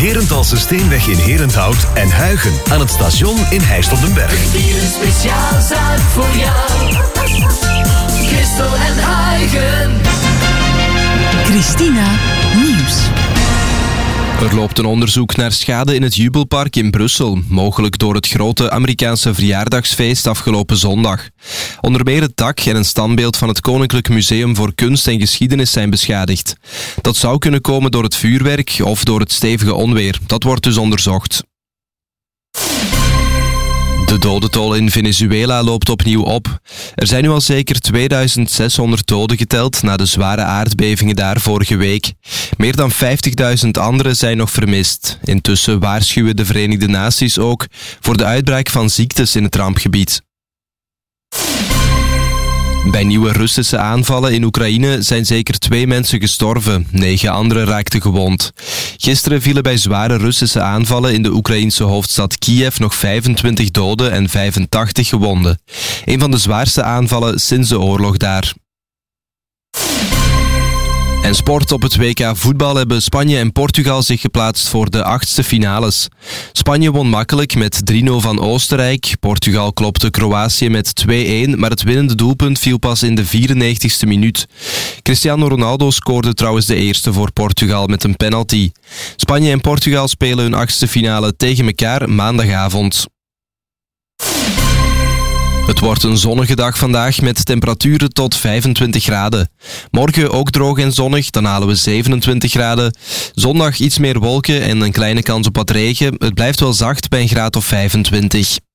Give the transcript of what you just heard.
Herenthalse Steenweg in Herenthout en Huigen aan het station in Heist op den Berg. Hier een speciaal zaak voor jou. Christel en Huigen. Christina Nieuws. Er loopt een onderzoek naar schade in het Jubelpark in Brussel, mogelijk door het grote Amerikaanse verjaardagsfeest afgelopen zondag. Onder meer het dak en een standbeeld van het Koninklijk Museum voor Kunst en Geschiedenis zijn beschadigd. Dat zou kunnen komen door het vuurwerk of door het stevige onweer. Dat wordt dus onderzocht. De dodental in Venezuela loopt opnieuw op. Er zijn nu al zeker 2600 doden geteld na de zware aardbevingen daar vorige week. Meer dan 50.000 anderen zijn nog vermist. Intussen waarschuwen de Verenigde Naties ook voor de uitbraak van ziektes in het rampgebied. Bij nieuwe Russische aanvallen in Oekraïne zijn zeker 2 mensen gestorven. 9 anderen raakten gewond. Gisteren vielen bij zware Russische aanvallen in de Oekraïnse hoofdstad Kiev nog 25 doden en 85 gewonden. Een van de zwaarste aanvallen sinds de oorlog daar. En sport op het WK voetbal hebben Spanje en Portugal zich geplaatst voor de 8e finales. Spanje won makkelijk met 3-0 van Oostenrijk. Portugal klopte Kroatië met 2-1, maar het winnende doelpunt viel pas in de 94e minuut. Cristiano Ronaldo scoorde trouwens de eerste voor Portugal met een penalty. Spanje en Portugal spelen hun 8e finale tegen elkaar maandagavond. Het wordt een zonnige dag vandaag met temperaturen tot 25 graden. Morgen ook droog en zonnig, dan halen we 27 graden. Zondag iets meer wolken en een kleine kans op wat regen. Het blijft wel zacht bij een graad of 25.